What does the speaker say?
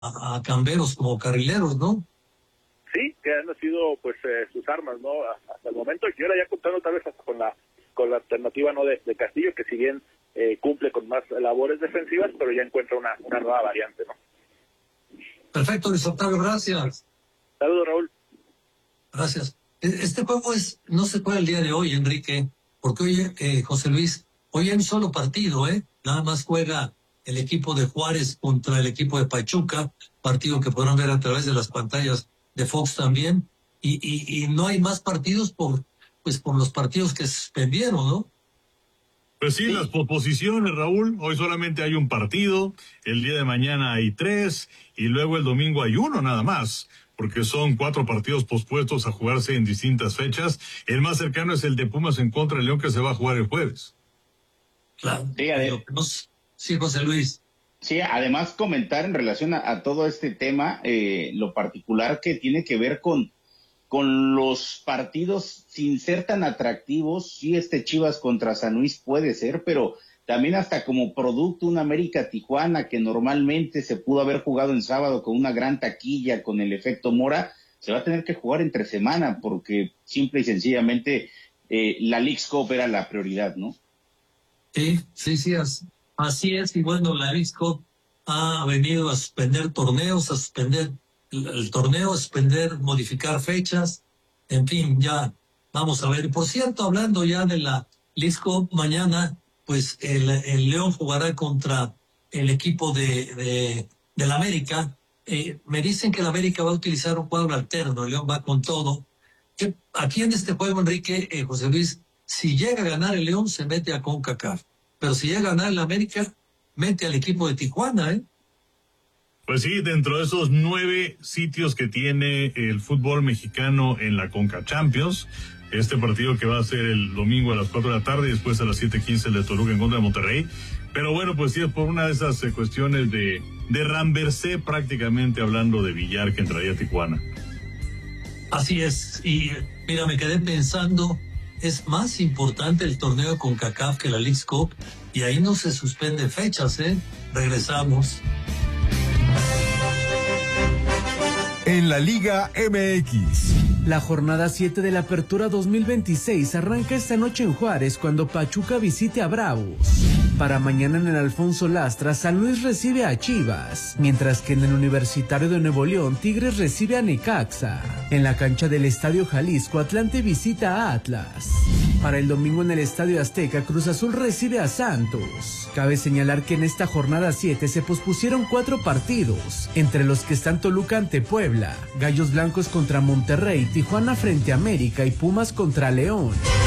a Camberos como carrileros, ¿no? Sí, que han sido pues sus armas, ¿no? Hasta el momento, y ahora ya contando tal vez hasta con la alternativa, ¿no? de Castillo, que si bien cumple con más labores defensivas, pero ya encuentra una nueva variante, ¿no? Perfecto, Luis Octavio, gracias. Saludos, Raúl. Gracias. Este juego no se juega el día de hoy, Enrique, porque hoy, José Luis, hoy hay un solo partido, nada más juega el equipo de Juárez contra el equipo de Pachuca, partido que podrán ver a través de las pantallas de Fox también, y no hay más partidos por los partidos que se suspendieron, ¿no? Pues sí, las posposiciones, Raúl. Hoy solamente hay un partido, el día de mañana hay 3, y luego el domingo hay 1 nada más, porque son 4 partidos pospuestos a jugarse en distintas fechas. El más cercano es el de Pumas en contra de León, que se va a jugar el jueves. Claro. Sí, José Luis. Sí, además comentar en relación a todo este tema, lo particular que tiene que ver con los partidos sin ser tan atractivos. Sí, Chivas contra San Luis puede ser, pero también hasta como producto un América Tijuana que normalmente se pudo haber jugado en sábado con una gran taquilla, con el efecto Mora, se va a tener que jugar entre semana porque simple y sencillamente la Leagues Cup era la prioridad, ¿no? Sí, así es, y bueno, la Leagues Cup ha venido a suspender torneos, a suspender el torneo, modificar fechas, en fin, ya vamos a ver. Por cierto, hablando ya de la Leagues Cup, mañana, pues el León jugará contra el equipo del América. Me dicen que el América va a utilizar un cuadro alterno, el León va con todo. Aquí en este juego, Enrique, José Luis, si llega a ganar el León, se mete a CONCACAF, pero si llega a ganar el América, mete al equipo de Tijuana, Pues sí, dentro de esos 9 sitios que tiene el fútbol mexicano en la Conca Champions, este partido que va a ser el domingo a las 4 de la tarde y después a las 7:15 el de Toluca en contra de Monterrey. Pero bueno, pues sí, es por una de esas cuestiones de Ramversé, prácticamente hablando de Villar, que entraría a Tijuana. Así es, y mira, me quedé pensando, es más importante el torneo de CONCACAF que la Leagues Cup, y ahí no se suspenden fechas, Regresamos. En la Liga MX. La jornada 7 de la Apertura 2026 arranca esta noche en Juárez cuando Pachuca visite a Bravos. Para mañana en el Alfonso Lastras, San Luis recibe a Chivas, mientras que en el Universitario de Nuevo León, Tigres recibe a Necaxa. En la cancha del Estadio Jalisco, Atlante visita a Atlas. Para el domingo en el Estadio Azteca, Cruz Azul recibe a Santos. Cabe señalar que en esta jornada 7 se pospusieron 4 partidos, entre los que están Toluca ante Puebla, Gallos Blancos contra Monterrey, Tijuana frente a América y Pumas contra León.